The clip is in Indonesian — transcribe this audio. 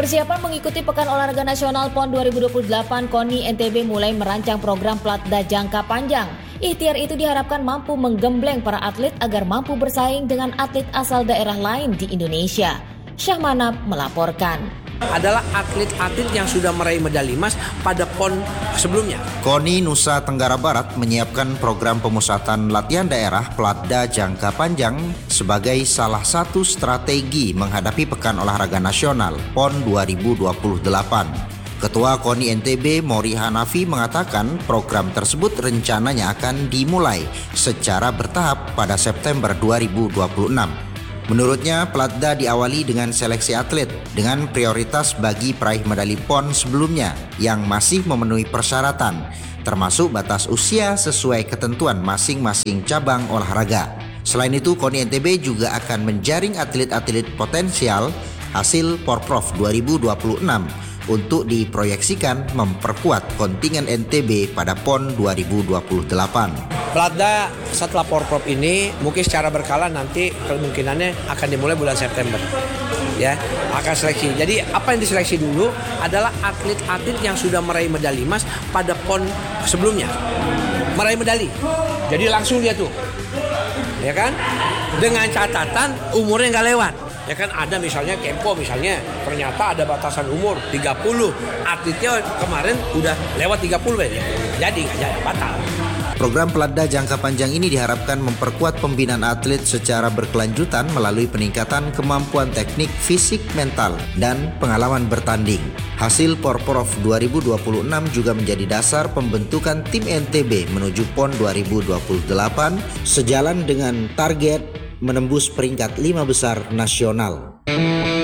Persiapan mengikuti Pekan Olahraga Nasional PON 2028, KONI NTB mulai merancang program Platda jangka panjang. Ikhtiar itu diharapkan mampu menggembleng para atlet agar mampu bersaing dengan atlet asal daerah lain di Indonesia. Syahmanab melaporkan. Adalah atlet-atlet yang sudah meraih medali emas pada PON sebelumnya. KONI Nusa Tenggara Barat menyiapkan program pemusatan latihan daerah Platda jangka panjang sebagai salah satu strategi menghadapi Pekan Olahraga Nasional PON 2028. Ketua KONI NTB Mori Hanafi mengatakan program tersebut rencananya akan dimulai secara bertahap pada September 2026. Menurutnya, Platda diawali dengan seleksi atlet dengan prioritas bagi peraih medali PON sebelumnya yang masih memenuhi persyaratan, termasuk batas usia sesuai ketentuan masing-masing cabang olahraga. Selain itu, KONI NTB juga akan menjaring atlet-atlet potensial hasil Porprov 2026 untuk diproyeksikan memperkuat kontingen NTB pada PON 2028. Platda setelah Porprov ini mungkin secara berkala nanti kemungkinannya akan dimulai bulan September. Ya, akan seleksi. Jadi apa yang diseleksi dulu adalah atlet-atlet yang sudah meraih medali emas pada PON sebelumnya. Meraih medali. Jadi langsung dia tuh. Ya kan? Dengan catatan umurnya nggak lewat. Ya kan ada misalnya Kempo misalnya ternyata ada batasan umur 30. Atletnya kemarin udah lewat 30 ya. Jadi nggak jadi batal. Program Platda jangka panjang ini diharapkan memperkuat pembinaan atlet secara berkelanjutan melalui peningkatan kemampuan teknik, fisik, mental, dan pengalaman bertanding. Hasil Porprov 2026 juga menjadi dasar pembentukan tim NTB menuju PON 2028 sejalan dengan target menembus peringkat 5 besar nasional.